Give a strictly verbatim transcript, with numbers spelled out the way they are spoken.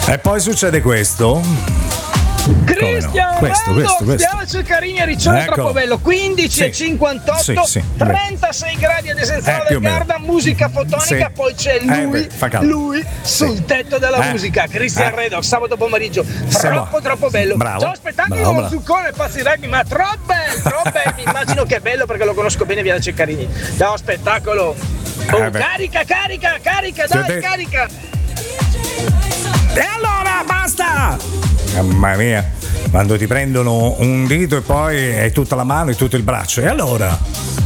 E poi succede questo. Cristian no? questo, questo, questo. Stiamo Ceccarini e Riccione, Ecco. troppo bello. quindici e cinquantotto, sì, sì. trentasei gradi ad Esenzano Eh, più del o meno. Garda, musica fotonica, Sì. poi c'è Eh, lui, beh, fa caldo. lui sul Sì. tetto della Eh. musica. Cristian Eh. Redo, sabato pomeriggio. Siamo- Troppo, troppo bello. Bravo. Ciao, spettacolo Bravo, con bravo. Zuccone e Pazzi Rugby, ma troppo bello, troppo bello. Mi immagino che è bello perché lo conosco bene, via da Ceccarini. Ciao, spettacolo. Oh, Eh, beh. carica, carica, carica, Ti ho dai, detto- carica. E allora basta! Mamma mia, quando ti prendono un dito e poi è tutta la mano e tutto il braccio. E allora?